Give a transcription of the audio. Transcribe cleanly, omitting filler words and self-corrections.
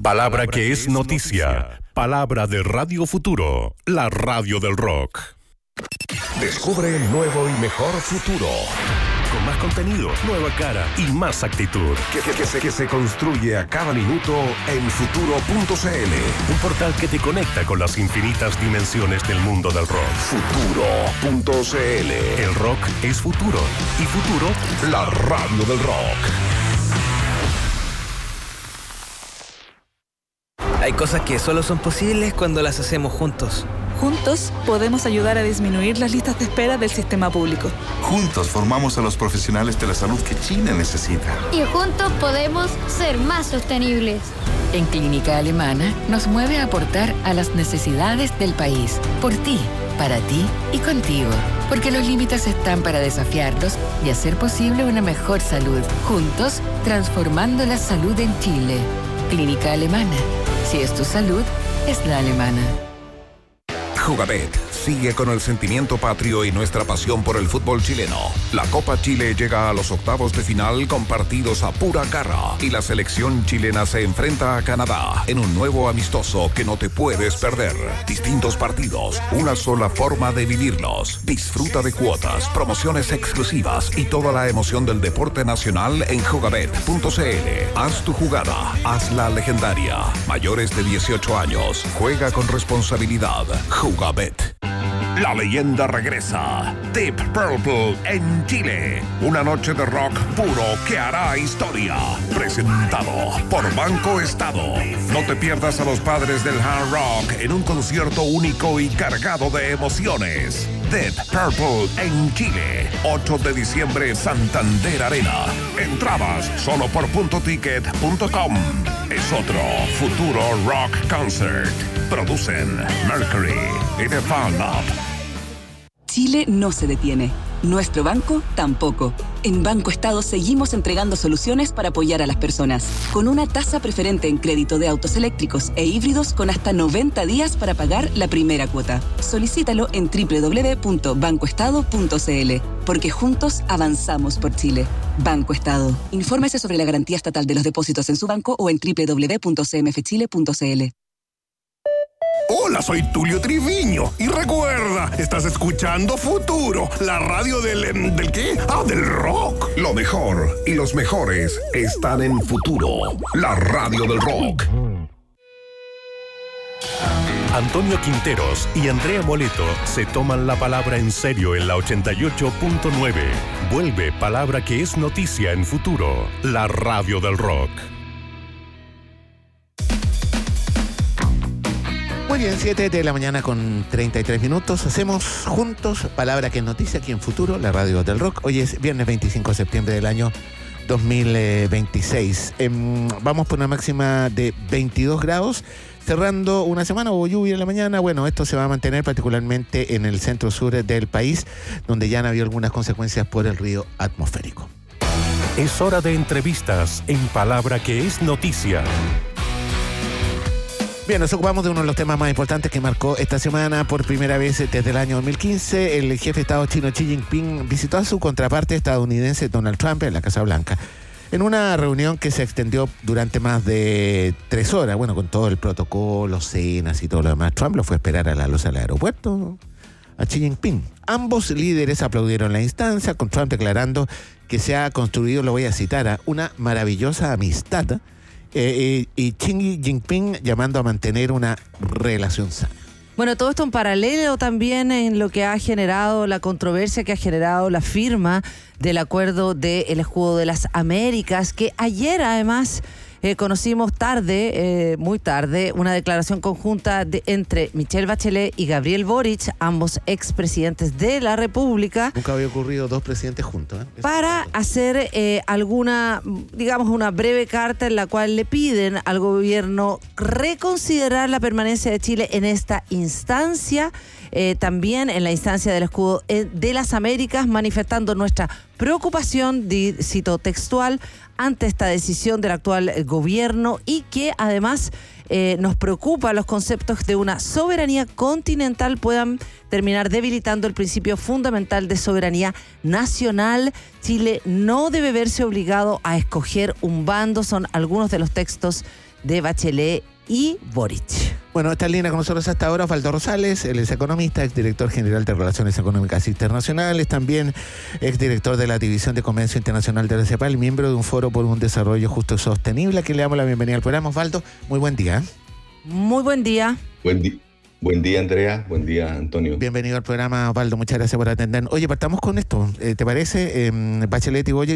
Palabra que es noticia. Palabra de Radio Futuro, la radio del rock. Descubre el nuevo y mejor futuro. Con más contenido, nueva cara y más actitud. Que se construye a cada minuto en futuro.cl. Un portal que te conecta con las infinitas dimensiones del mundo del rock. Futuro.cl. El rock es futuro. Y futuro, la radio del rock. Hay cosas que solo son posibles cuando las hacemos juntos. Juntos podemos ayudar a disminuir las listas de espera del sistema público. Juntos formamos a los profesionales de la salud que Chile necesita. Y juntos podemos ser más sostenibles. En Clínica Alemana nos mueve a aportar a las necesidades del país. Por ti, para ti y contigo. Porque los límites están para desafiarlos y hacer posible una mejor salud. Juntos, transformando la salud en Chile. Clínica Alemana. Si es tu salud, es la alemana. Jugabet sigue con el sentimiento patrio y nuestra pasión por el fútbol chileno. La Copa Chile llega a los octavos de final con partidos a pura garra y la selección chilena se enfrenta a Canadá en un nuevo amistoso que no te puedes perder. Distintos partidos, una sola forma de vivirlos. Disfruta de cuotas, promociones exclusivas y toda la emoción del deporte nacional en jugabet.cl. Haz tu jugada, hazla legendaria. Mayores de 18 años, juega con responsabilidad. Jugabet. La leyenda regresa. Deep Purple en Chile. Una noche de rock puro que hará historia. Presentado por Banco Estado. No te pierdas a los padres del hard rock en un concierto único y cargado de emociones. Deep Purple en Chile. 8 de diciembre, Santander Arena. Entradas solo por puntoticket.com. Es otro futuro rock concert. Producen Mercury y The Fan Up. Chile no se detiene. Nuestro banco tampoco. En Banco Estado seguimos entregando soluciones para apoyar a las personas. Con una tasa preferente en crédito de autos eléctricos e híbridos con hasta 90 días para pagar la primera cuota. Solicítalo en www.bancoestado.cl. Porque juntos avanzamos por Chile. Banco Estado. Infórmese sobre la garantía estatal de los depósitos en su banco o en www.cmfchile.cl. Hola, soy Tulio Triviño. Y recuerda, estás escuchando Futuro, la radio ¿del qué? Del rock. Lo mejor y los mejores están en Futuro, la radio del rock. Antonio Quinteros y Andrea Moleto se toman la palabra en serio en la 88.9. Vuelve Palabra que es noticia en Futuro, la radio del rock. Muy bien, 7 de la mañana con 33 minutos. Hacemos juntos Palabra que es noticia aquí en Futuro, la radio del rock. Hoy es viernes 25 de septiembre del año 2026. Vamos por una máxima de 22 grados, cerrando una semana. Hubo lluvia en la mañana. Bueno, esto se va a mantener particularmente en el centro-sur del país, donde ya han habido algunas consecuencias por el ruido atmosférico. Es hora de entrevistas en Palabra que es noticia. Bien, nos ocupamos de uno de los temas más importantes que marcó esta semana. Por primera vez desde el año 2015, el jefe de Estado chino Xi Jinping visitó a su contraparte estadounidense Donald Trump en la Casa Blanca, en una reunión que se extendió durante más de 3 horas, bueno, con todo el protocolo, cenas y todo lo demás. Trump lo fue a esperar a la loza del aeropuerto a Xi Jinping. Ambos líderes aplaudieron la instancia, con Trump declarando que se ha construido, lo voy a citar, una maravillosa amistad, y Xi Jinping llamando a mantener una relación sana. Bueno, todo esto en paralelo también en lo que ha generado la controversia que ha generado la firma del acuerdo del Escudo de las Américas, que ayer además conocimos muy tarde, una declaración conjunta entre Michelle Bachelet y Gabriel Boric, ambos expresidentes de la República. Nunca había ocurrido 2 presidentes juntos, para hacer una breve carta en la cual le piden al gobierno reconsiderar la permanencia de Chile en esta instancia, también en la instancia del Escudo de las Américas, manifestando nuestra preocupación, cito textual, ante esta decisión del actual gobierno, y que además nos preocupa los conceptos de una soberanía continental puedan terminar debilitando el principio fundamental de soberanía nacional. Chile no debe verse obligado a escoger un bando, son algunos de los textos de Bachelet y Boric. Bueno, está en línea con nosotros hasta ahora Osvaldo Rosales, él es economista, exdirector general de Relaciones Económicas Internacionales, también exdirector de la División de Comercio Internacional de la CEPAL, miembro de un foro por un desarrollo justo y sostenible. Aquí le damos la bienvenida al programa. Osvaldo, muy buen día. Muy buen día. Buen día, Andrea. Buen día, Antonio. Bienvenido al programa, Osvaldo. Muchas gracias por atender. Oye, partamos con esto. ¿Te parece? Bachelet y Boric